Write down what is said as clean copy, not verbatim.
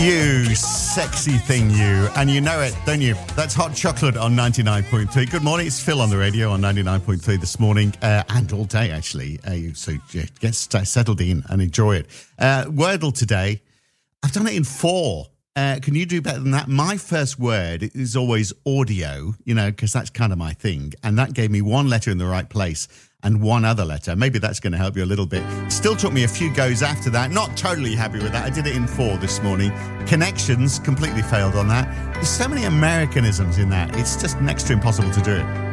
You sexy thing, you. And you know it, don't you? That's Hot Chocolate on 99.3. Good morning, it's Phil on the radio on 99.3 this morning, and all day, actually. So get settled in and enjoy it. Wordle today, I've done it in 4. Can you do better than that? My first word is always audio, because that's kind of my thing. And that gave me 1 letter in the right place and 1 other letter. Maybe that's going to help you a little bit. Still took me a few goes after that. Not totally happy with that. I did it in 4 this morning. Connections, completely failed on that. There's so many Americanisms in that. It's just next to impossible to do it.